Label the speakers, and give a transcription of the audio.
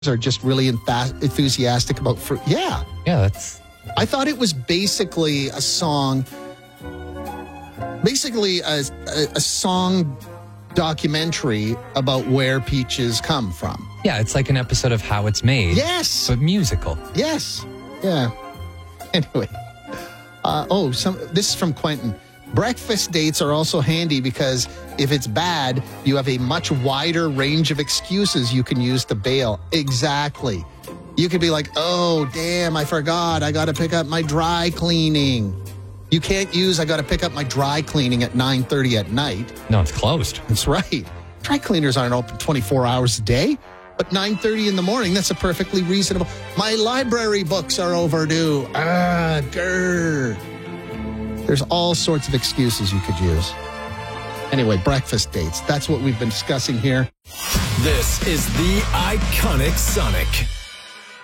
Speaker 1: are just really enthusiastic about fruit. Yeah.
Speaker 2: Yeah, that's...
Speaker 1: I thought it was basically a song, a song documentary about where peaches come from.
Speaker 2: Yeah, it's like an episode of How It's Made.
Speaker 1: Yes.
Speaker 2: But musical.
Speaker 1: Yes. Yeah. Anyway. This is from Quentin. Breakfast dates are also handy because if it's bad, you have a much wider range of excuses you can use to bail. Exactly. You could be like, oh, damn, I forgot. I got to pick up my dry cleaning. You can't use, I got to pick up my dry cleaning at 9:30 at night.
Speaker 2: No, it's closed.
Speaker 1: That's right. Dry cleaners aren't open 24 hours a day. But 9:30 in the morning, that's a perfectly reasonable. My library books are overdue. Grr. There's all sorts of excuses you could use. Anyway, breakfast dates. That's what we've been discussing here.
Speaker 3: This is the Iconic Sonic.